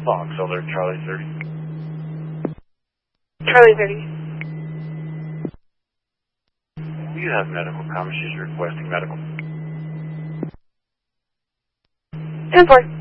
Fox Alert, Charlie 30. Charlie 30. You have medical comments. She's requesting medical. 10-4.